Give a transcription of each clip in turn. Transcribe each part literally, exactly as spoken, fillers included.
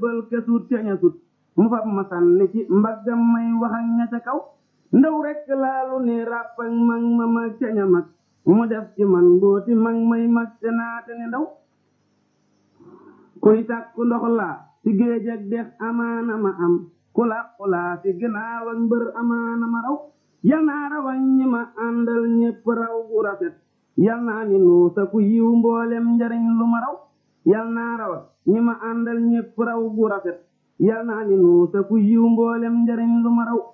jébbal ke suut ca ña sut mu fab ma sànni ci mbaggam may wax ak ña ca kaw ndaw rekk laalu ni ràpp ak mag ma mag ca ña mag mu def ci man mbooti mag may mag te naate ni ndaw kuy sàkku ndox laa ci géej ak dex amaana ma am ku làqu laa ci ginnaaw ak mbër amaana ma raw yal naa rawañ ñi ma àndal ñépp raw gu rafet yal naa ni nuusa ku yiw mboolem njariñ lu ma raw yal naa rawa ñi ma àndal ñépp raw gu rafet yal naa ni nuusa ku yiw mboolem njariñ lu ma raw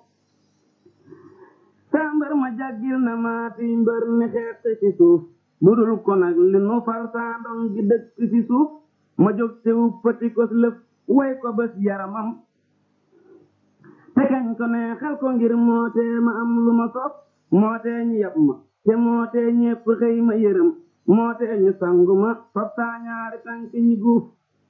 saa mbër ma jàggil na maati mbër ni xeet ci suuf bu dul ko nag li nu far saa ndong gi dëkk ci suuf ma jóg te wuppati ko lëf way ko bés yaramam te kañ ko neexal ko ngir mootee ma am lu ma soof mootee ñu yab ma te mootee ñépp xëy ma yërëm mootee ñu sangu ma fab saa ñaari tànk ñi guuf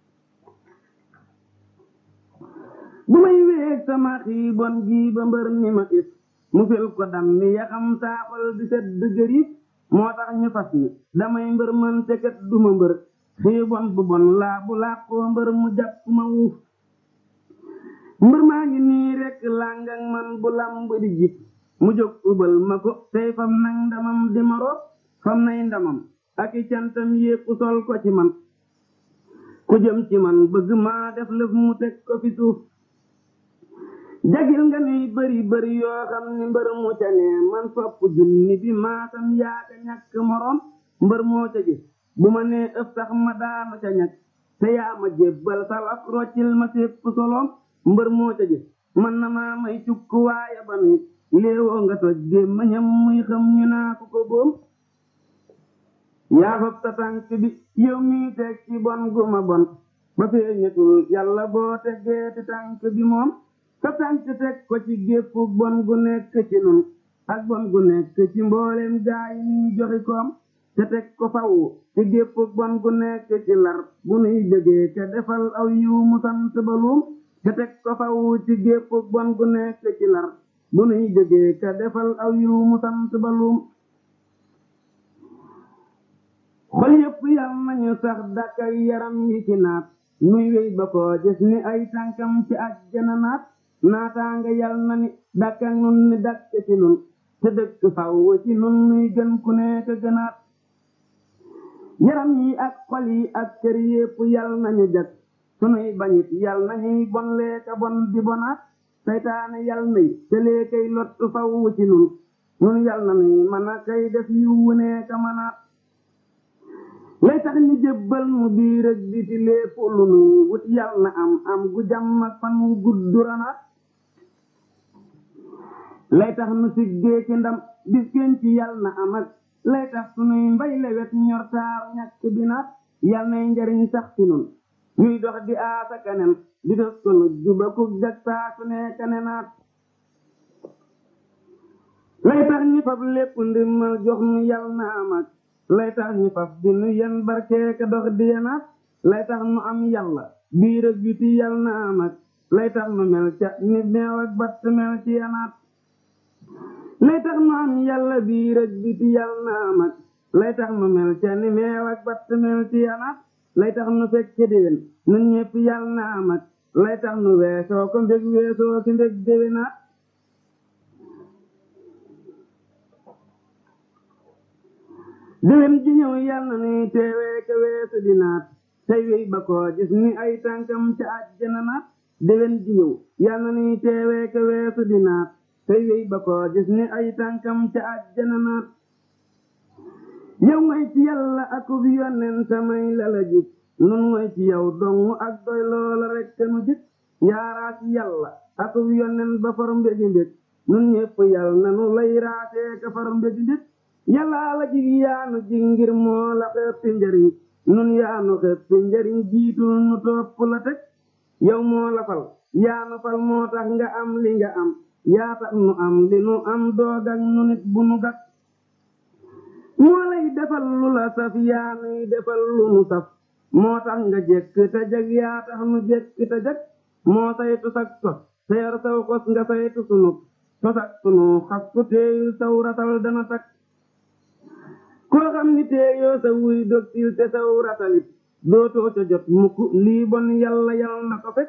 bu may wéeg sama xiibon gii ba mbër mi ma is mu fel ko dam mi yaxam saaxol di sedd gëriif moo tax ñu fas ni damay mbër man te kat duma mbër xiibon bu bon laa bu làqoo mbër mu jàpp ma wuuf mbër maa ngi nii rekk làngak man bu lamb di jib mu jóg ubal ma ko tey fam nag ndamam di ma root fam nay ndamam ak i cantam yépp sol ko ci man ku jëm ci man bëgg maa def lëf mu teg ko fi suuf jagil nga nuy bëri bëri yoo xam ni mbër mu ca ne man fopp junni bi maasam yaaka ñàkk moroom mbër moo ca gis bu ma nee ëf sax ma daanu ca ñàkk te yaa ma jébbal salaf roccil ma sépp soloom mbër moo ca gis man na maa may cukk waaye ba nuy léewoo nga toj gémmiñam muy xam ñu naa ko ko boom yaa fab sa tànk bi yow mii teg ci bon gu ma bon ba feeñatul yàlla boo teggee ti tànk bi moom sa tànk teg ko ci gépp bon gu nekk ci nun ak bon gu nekk ci mbooleem gaay yi joxi koom te teg ko faw ci gépp bon gu nekk ci lar bu nuy jógee te defal aw yiw mu sant ba luum te teg ko faw ci gépp bon gu nekk ci lar bu nuy jógee te defal aw yiw mu sant ba luum xol yépp yal nañu sax dàkk ak yaram yi ci naat nuy wéy ba ko gis ni ay tànkam ci àjjana naat naataanga yal na ni dàkk ak nun ni dàkk ci nun te dëkk faw ci nun nuy gën ku nekk gënaat yaram yi ak xol yi ak cër yépp yal nañu jag sunuy bañit yal nañuy bon leeka bon di bonaat saytaane yal nay te leekay lottu faw ci nun nun yal na nuy mën a kay def yiw wu neeka mënaat lay tax ñu jébbal mu biir ak biti lépp lu nu wut yal na am am gu jàmm ak fan wu gudd ranaat lay tax nu siggee ci ndam bis kenn ci yal na am ak lay tax sunuy mbay lewet ñor taaru ñàkk bi naat yal nay njariñ sax ci nun ñuy dox di aasa kanen di def sunu juba ku jag saa su ne kanenaat lay tax ñu fab lépp ndimmal jox nu yal na am ak lay tax ñu faf di nu yen barkeeka dox di yenaat lay tax nu am yàlla biir ak biti yal na am ak lay tax nu mel ca ni meew ak batt mel ci yenaat lay tax nu am yàlla biir ak biti yal na am ak lay tax nu mel ca ni meew ak batt mel ci yenaat lay tax nu fekk ci déwén nun ñépp yal na am ak lay tax nu weesoo ko mbég weesoo ki mbég déwénaat déwén ji ñëw yal na ni teewee ka weesu di naat tey wéy ba ko gis ni ay tànkam ca àjjana naat déwén ji ñëw yal na ni teewee ka weesu di naat tey wéy ba ko gis ni ay tànkam ca àjjana naat yow ngoy ci yàlla akub yonen samay lala jik nun ngoy ci yow dong ak doy loola rek te nu jik yaaraa ci yàlla akub yonen ba far mbégi mbég nun ñépp yal na nu lay raasee ka far mbégi mbég yàlla la jig yaanu jig ngir moo la xeppi njariñ nun yaanu xeppi njariñ jiitul nu topp la teg yow moo la fal yaanu fal moo tax nga am li nga am yaa tax nu am li nu am doogak nu nit bu nu gak moo lay defal lu la saf yaanuy defal lu nu saf moo tax nga jekk te jag yaa tax nu jekk te jag moo saytu sak sos te yor saw kos nga saytu sunu sosak sunu xas ku teeyul saw ratal dana tak koo xam ni teeyoo sa wuy dogtil te saw ratalit dootoo ca jot mukk lii bon yàlla yal na ko fekk